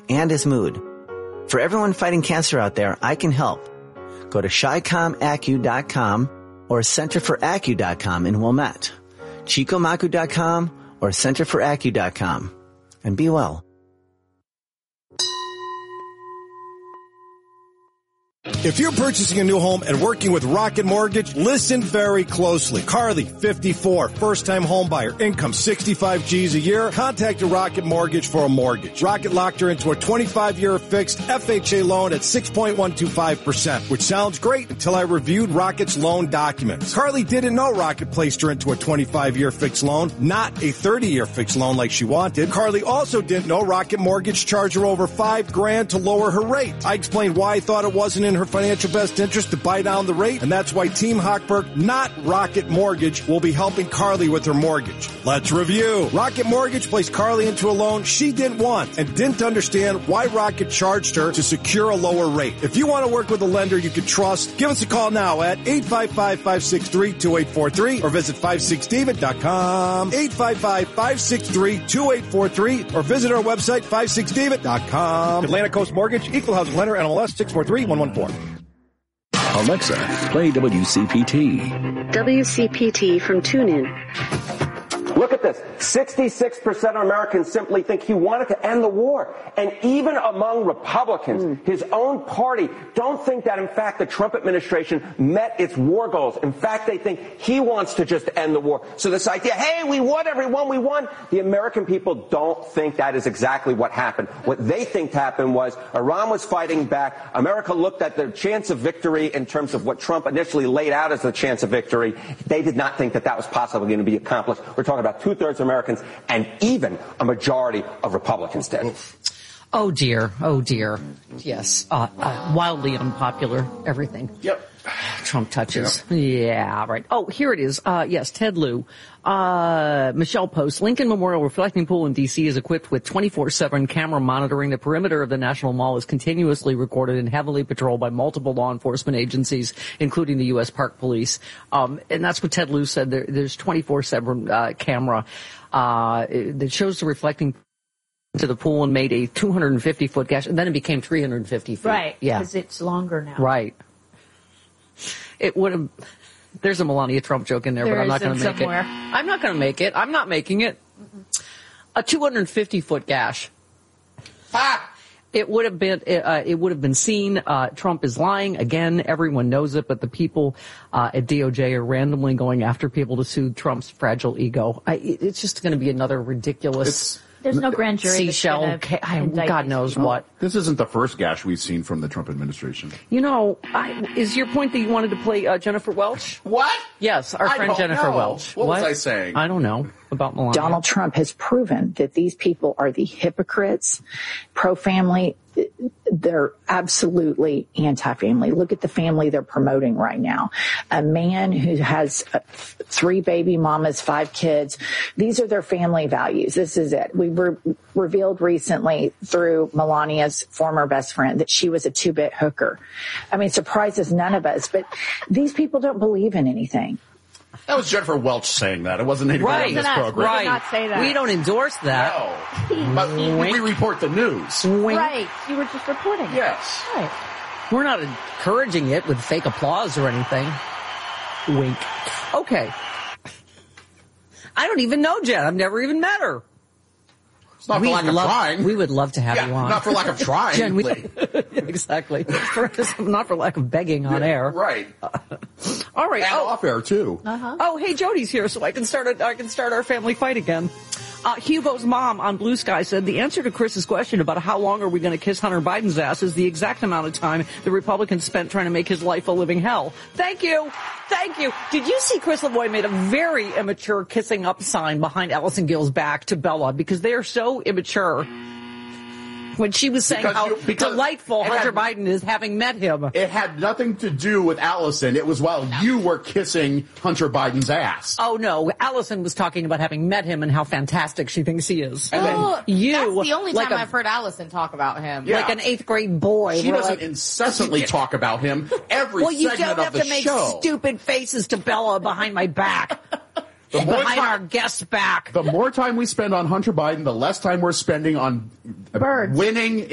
and his mood. For everyone fighting cancer out there, I can help. Go to ChiComAcu.com or CenterforAcu.com in Wilmette, ChicoMacu.com or CenterforAcu.com, and be well. If you're purchasing a new home and working with Rocket Mortgage, listen very closely. Carly, 54, first-time home buyer, income 65 G's a year, contacted Rocket Mortgage for a mortgage. Rocket locked her into a 25-year fixed FHA loan at 6.125%, which sounds great until I reviewed Rocket's loan documents. Carly didn't know Rocket placed her into a 25-year fixed loan, not a 30-year fixed loan like she wanted. Carly also didn't know Rocket Mortgage charged her over $5,000 to lower her rate. I explained why I thought it wasn't in her financial best interest to buy down the rate, and that's why Team Hochberg, not Rocket Mortgage, will be helping Carly with her mortgage. Let's review. Rocket Mortgage placed Carly into a loan she didn't want and didn't understand why Rocket charged her to secure a lower rate. If you want to work with a lender you can trust, give us a call now at 855-563-2843 or visit 56david.com, 855-563-2843 or visit our website 56david.com. Atlantic Coast Mortgage, Equal Housing Lender, NMLS 643114. Alexa, play WCPT. WCPT from TuneIn. Look at this. 66% of Americans simply think he wanted to end the war. And even among Republicans, his own party don't think that, in fact, the Trump administration met its war goals. In fact, they think he wants to just end the war. So this idea, hey, we won, everyone, we won. The American people don't think that is exactly what happened. What they think happened was Iran was fighting back. America looked at the chance of victory in terms of what Trump initially laid out as the chance of victory. They did not think that that was possibly going to be accomplished. We're talking about 2/3 of Americans, and even a majority of Republicans did. Oh dear. Yes. Wildly unpopular, everything. Yep. Trump touches. Yep. Yeah, right. Oh, here it is. Yes, Ted Lieu. Michelle posts, Lincoln Memorial Reflecting Pool in D.C. is equipped with 24/7 camera monitoring. The perimeter of the National Mall is continuously recorded and heavily patrolled by multiple law enforcement agencies, including the U.S. Park Police. And that's what Ted Lieu said. There's 24/7 camera that shows the reflecting to the pool and made a 250-foot gash, and then it became 350 feet. Right, yeah, because it's longer now. Right. It would have. There's a Melania Trump joke in there, but I'm not going to make it. I'm not going to make it. I'm not making it. A 250-foot gash. It would have been. It would have been seen. Trump is lying again. Everyone knows it, but the people at DOJ are randomly going after people to soothe Trump's fragile ego. It's just going to be another ridiculous. There's no grand jury. Seashell. God knows what. This isn't the first gash we've seen from the Trump administration. You know, is your point that you wanted to play Jennifer Welch? What? Yes, our friend Jennifer Welch. What was I saying? I don't know about Melania. Donald Trump has proven that these people are the hypocrites, pro-family. They're absolutely anti-family. Look at the family they're promoting right now. A man who has 3 baby mamas, 5 kids. These are their family values. This is it. We were revealed recently through Melania's former best friend that she was a 2-bit hooker. I mean, surprises none of us, but these people don't believe in anything. That was Jennifer Welch saying that. It wasn't anybody on this program. Right. We did not say that. We don't endorse that. No. But we report the news. Wink. Right. You were just reporting. Yes. Right. We're not encouraging it with fake applause or anything. Wink. Okay. I don't even know Jen. I've never even met her. It's not for lack of trying. We would love to have you on. Not for lack of trying. Jen, exactly. Not for lack of begging on air. Right. All right. And off air too. Uh-huh. Oh, hey, Jody's here, so I can start our family fight again. Hugo's mom on Blue Sky said the answer to Chris's question about how long are we going to kiss Hunter Biden's ass is the exact amount of time the Republicans spent trying to make his life a living hell. Thank you. Thank you. Did you see Chris Lavoie made a very immature kissing up sign behind Allison Gill's back to Bella because they are so immature? When she was saying how delightful Hunter Biden is having met him. It had nothing to do with Allison. It was while you were kissing Hunter Biden's ass. Oh, no. Allison was talking about having met him and how fantastic she thinks he is. And then that's the only time I've heard Allison talk about him. Yeah. Like an 8th grade boy. She doesn't incessantly talk about him every segment of the show. Well, you don't have to make stupid faces to Bella behind my back. Behind our guest's back. The more time we spend on Hunter Biden, the less time we're spending on birds. winning